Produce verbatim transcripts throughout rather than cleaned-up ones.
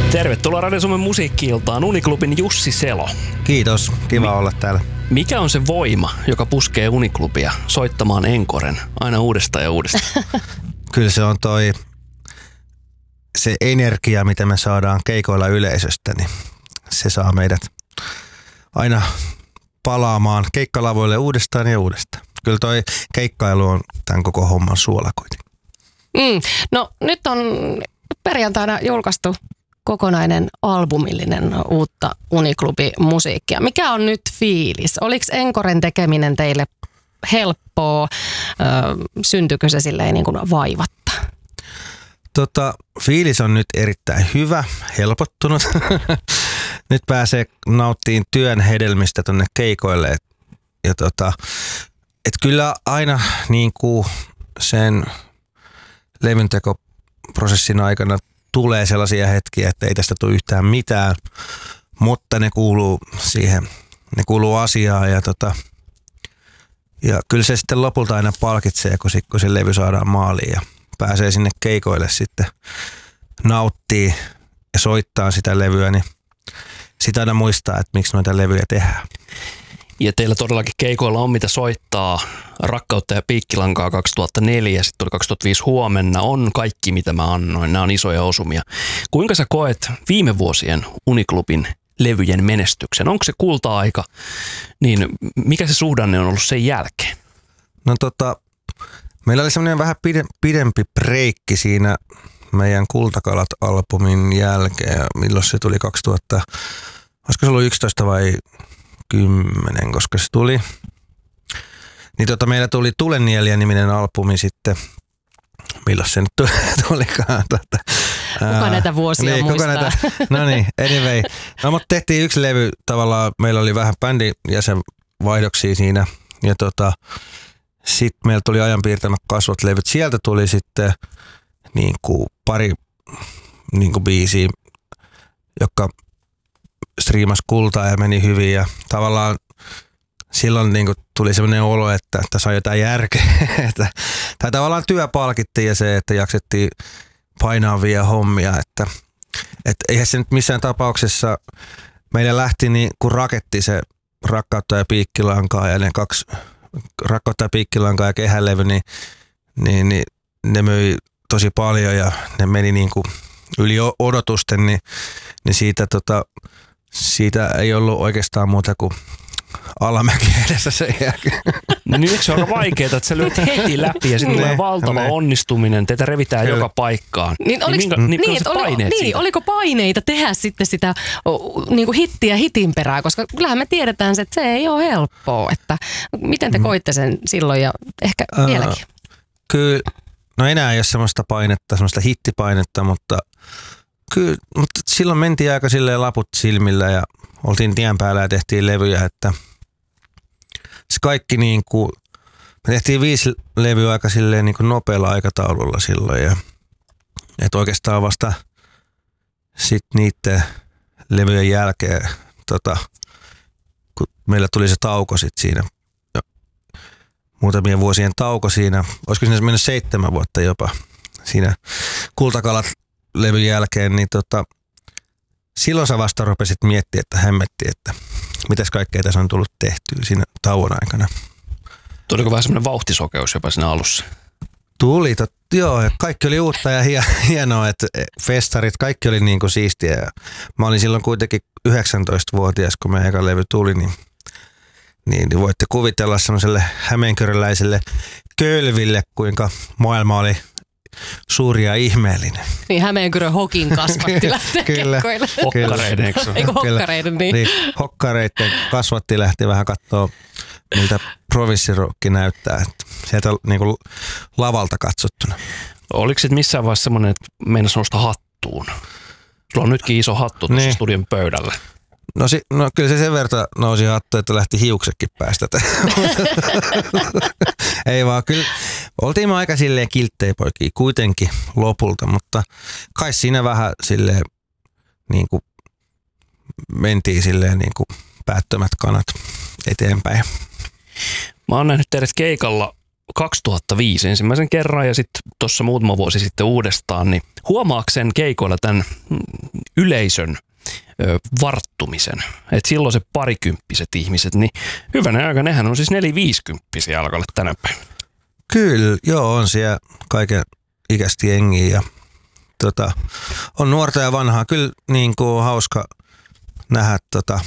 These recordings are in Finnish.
Tervetuloa Radio Suomen musiikki-iltaan, Uniklubin Jussi Selo. Kiitos, kiva Mi- olla täällä. Mikä on se voima, joka puskee Uniklubia soittamaan enkoren aina uudestaan ja uudestaan? Kyllä se on toi se energia, mitä me saadaan keikoilla yleisöstä, niin se saa meidät aina palaamaan keikkalavoille uudestaan ja uudestaan. Kyllä toi keikkailu on tämän koko homman suola kuitenkin. Mm, no nyt on perjantaina julkaistu kokonainen albumillinen uutta Uniklubi-musiikkia. Mikä on nyt fiilis? Oliko enkoren tekeminen teille helppoa? Ö, syntyykö se silleen niin kuin vaivatta? Tota, fiilis on nyt erittäin hyvä, helpottunut. Nyt pääsee nauttiin työn hedelmistä tonne keikoille. Ja tota, et kyllä aina niin kuin sen levyntekoprosessin aikana tulee sellaisia hetkiä, että ei tästä tule yhtään mitään, mutta ne kuuluu siihen, ne kuuluu asiaan ja, tota, ja kyllä se sitten lopulta aina palkitsee, kun se, kun se levy saadaan maaliin ja pääsee sinne keikoille sitten nauttii ja soittaa sitä levyä, niin sitä aina muistaa, että miksi noita levyjä tehdään. Ja teillä todellakin keikoilla on mitä soittaa. Rakkautta ja piikkilankaa kaksituhattaneljä, sitten oli kaksituhattaviisi Huomenna, on kaikki mitä mä annoin. Nämä on isoja osumia. Kuinka sä koet viime vuosien Uniklubin levyjen menestyksen? Onko se kulta-aika? Niin mikä se suhdanne on ollut sen jälkeen? No tota, meillä oli semmoinen vähän pide, pidempi breikki siinä meidän Kultakalat-albumin jälkeen. Milloin se tuli kaksituhatta? Olisiko se ollut yksitoista vai kymmenen, koska se tuli. Niin tota, meillä tuli Tulenielijä-niminen albumi sitten. Milloin se nyt tulikaan? Tota, kuka näitä vuosia niin, muistaa? Näitä, no niin, anyway. No mutta tehtiin yksi levy tavallaan. Meillä oli vähän bändin jäsenvaihdoksia siinä. Ja tota, sitten meillä tuli ajan piirtämät kasvot levyt. Sieltä tuli sitten niin kuin pari niin kuin biisiä, jotka striimas kultaa ja meni hyvin ja tavallaan silloin niin kuin tuli sellainen olo, että tässä on jotain järkeä. Tai tavallaan työ palkittiin ja se, että jaksettiin painavia hommia. Että, että eihän se nyt missään tapauksessa meille lähti niin kuin raketti se Rakkautta ja piikkilankaa ja ne kaksi Rakkautta ja piikkilankaa ja Kehälevy, niin, niin, niin ne myi tosi paljon ja ne meni niin kuin yli odotusten, niin, niin siitä tota Siitä ei ollut oikeastaan muuta kuin alamäki edessä sen jälkeen. No niin, se on aika vaikeaa, että sä lyöt heti läpi ja sitten tulee valtava ne. onnistuminen. Teitä revitään Kyllä. joka paikkaan. Niin, oliks, niin, minkä, niin, niin, oli, niin oliko paineita tehdä sitten sitä niin kuin hittiä hitin perään? Koska kyllähän me tiedetään, että se ei ole helppoa. Että miten te koitte sen silloin ja ehkä uh, vieläkin? Kyllä, no enää ei ole semmoista painetta, semmoista hittipainetta, mutta Kyllä, mutta silloin mentiin aika silleen laput silmillä ja oltiin tien päällä ja tehtiin levyjä, että se kaikki niin kuin, me tehtiin viisi levyä aika silleen niin kuin nopealla aikataululla silloin ja että oikeastaan vasta sitten niiden levyjen jälkeen, tota, kun meillä tuli se tauko sitten siinä, muutamien vuosien tauko siinä, olisiko siinä mennyt seitsemän vuotta jopa siinä Kultakalat levyn jälkeen, niin tota, silloin sä vasta rupesit miettimään, että hämmetti, että mitäs kaikkea tässä on tullut tehtyä siinä tauon aikana. Tuliko vähän semmoinen vauhtisokeus jopa siinä alussa? Tuli, tot, joo. Kaikki oli uutta ja hienoa, että festarit, kaikki oli niin kuin siistiä. Ja mä olin silloin kuitenkin yhdeksäntoistavuotias, kun meidän eka levy tuli, niin, niin, niin voitte kuvitella semmoiselle hämeenkyröläiselle kölville, kuinka maailma oli suuri ja ihmeellinen. Niin Hämeenkyrön hokin kasvatti lähteä kekkoille. Hokkareiden, eikö se? Eikö hokkareiden, niin. niin. Hokkareiden kasvatti lähti vähän katsoa, miltä provinssirokki näyttää. Että sieltä niin kuin lavalta katsottuna. Oliko se missään vaiheessa semmoinen, että meinasi nousta hattuun? Sulla on nytkin iso hattu tuossa niin. studion pöydällä. No, si, no kyllä se sen verran nousi hattu, että lähti hiuksetkin päästä. Ei vaan, kyllä oltiin me aika silleen kilttejä poikia kuitenkin lopulta, mutta kai siinä vähän silleen niin kuin mentiin silleen niin kuin päättömät kanat eteenpäin. Mä oon nähnyt teidät keikalla kaksituhattaviisi ensimmäisen kerran ja sitten tuossa muutama vuosi sitten uudestaan, niin huomaako sen keikoilla tämän yleisön ö, varttumisen. Et silloin se parikymppiset ihmiset, niin hyvänä aika, nehän on siis neliviisikymppisiä alkaa olla tänä päivänä. Kyllä, joo, on siellä kaiken ikäistä jengiä ja tota, on nuorta ja vanhaa. Kyllä niin kuin on hauska nähdä tota,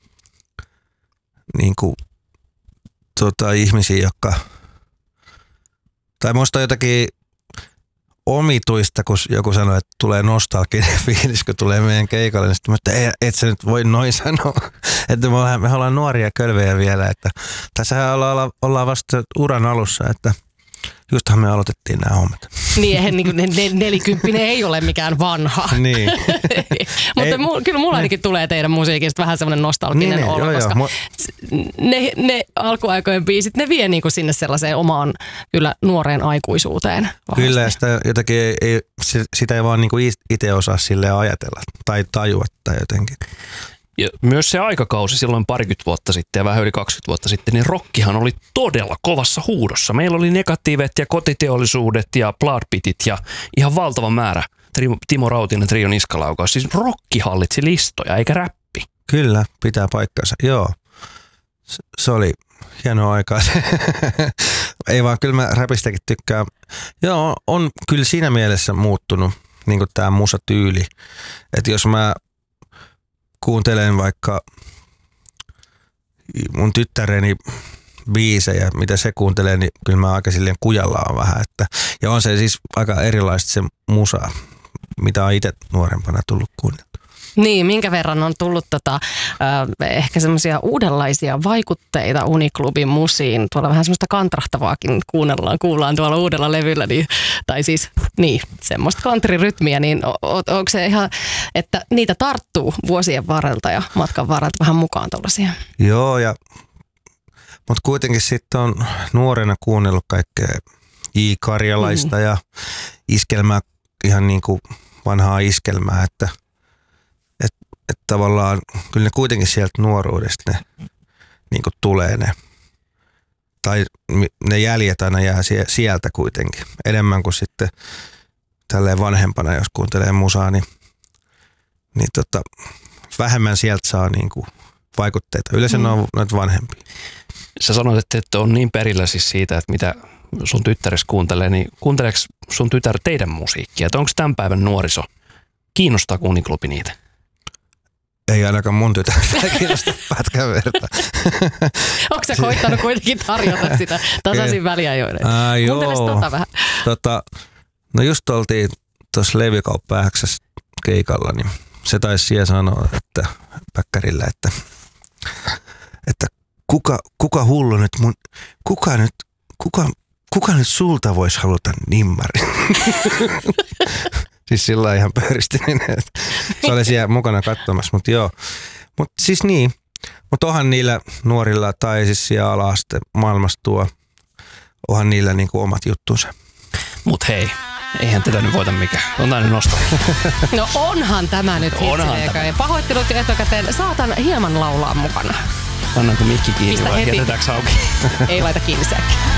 niin kuin, tota, ihmisiä, jotka tai musta jotakin omituista, kun joku sanoi, että tulee nostalginen fiilis, kun tulee meidän keikalle, niin sitten että ei, et sä nyt voi noin sanoa, että me ollaan, me ollaan nuoria kölvejä vielä, että tässähän ollaan, ollaan vasta uran alussa, että justhan me aloitettiin nämä hommat. Niin, eihän niin ne, ne, nelikymppinen ei ole mikään vanha. Niin. Mutta mu, kyllä mulla ainakin tulee teidän musiikista vähän semmoinen nostalginen niin, olo, joo, koska joo. ne, ne alkuaikojen biisit, ne vie niin kuin sinne sellaiseen omaan kyllä nuoreen aikuisuuteen. Vahvasti. Kyllä, ja sitä, jotakin ei, ei, sitä ei vaan niin kuin itse osaa silleen ajatella tai tajua tai jotenkin. Ja myös se aikakausi silloin parikymmentä vuotta sitten ja vähän yli kaksikymmentä vuotta sitten, niin rockihan oli todella kovassa huudossa. Meillä oli Negatiivet ja Kotiteollisuudet ja Bloodpitit ja ihan valtava määrä. Timo Rautinen Trio niskalaukaus. Siis rocki hallitsi listoja, eikä räppi. Kyllä, pitää paikkansa. Joo, se oli hienoa aikaa. Ei vaan, kyllä mä räpistäkin tykkään. Joo, on kyllä siinä mielessä muuttunut niin kuin tää musatyyli. Että jos mä kuuntelen vaikka mun tyttäreni biisejä, mitä se kuuntelee, niin kyllä mä aika silleen kujallaan vähän. Että, ja on se siis aika erilaista se musa, mitä on itse nuorempana tullut kuunneltua. Niin, minkä verran on tullut tota, äh, ehkä semmoisia uudenlaisia vaikutteita Uniklubin musiin. Tuolla vähän semmoista kantrahtavaakin kuunnellaan, kuullaan tuolla uudella levyllä. Niin, tai siis niin, semmoista country-rytmiä, niin on, onko se ihan, että niitä tarttuu vuosien varrelta ja matkan varrelta vähän mukaan tuollaisia? Joo, ja, mutta kuitenkin sitten on nuorena kuunnellut kaikkea J. Karjalaista mm. ja iskelmää, ihan niin kuin vanhaa iskelmää, että Että tavallaan kyllä ne kuitenkin sieltä nuoruudesta ne niin kuin tulee ne. Tai ne jäljet aina jää sieltä kuitenkin. Enemmän kuin sitten tälleen vanhempana, jos kuuntelee musaa, niin, niin tota, vähemmän sieltä saa niin kuin vaikutteita. Yleensä mm. ne on noita vanhempia. Sä sanoit, että on niin perillä siis siitä, että mitä sun tyttäres kuuntelee, niin kuunteleeko sun tytär teidän musiikkia? Että onko tämän päivän nuoriso? Kiinnostaako Uniklubi niitä? Ei ainakaan mun tytärtä kiinnosta pätkän verta. Onko sä koittanut kuitenkin tarjota sitä tasaisin väliajoille? Kuuntelis tota vähän. Tota, no just oltiin tuossa Levykauppa X:ssä keikalla, niin se taisi siellä sanoa, että päkkärillä, että, että kuka, kuka hullu nyt mun, kuka nyt, kuka, kuka nyt sulta voisi haluta nimmari? Siis sillä ihan pöyristinen. Se oli siellä mukana katsomassa, mutta joo. Mutta siis niin. Mutta onhan niillä nuorilla tai siis siellä ala-aste maailmassa tuo, onhan niillä niinku omat juttunsa. Mut hei, eihän tätä nyt voita mikään. On tää nyt nostaa. No onhan tämä nyt hitsi. Pahoittelut etukäteen. Saatan hieman laulaa mukana. Annaanko mikki kiinni vai jätetäänkö auki? Ei laita kiinni säkkiä.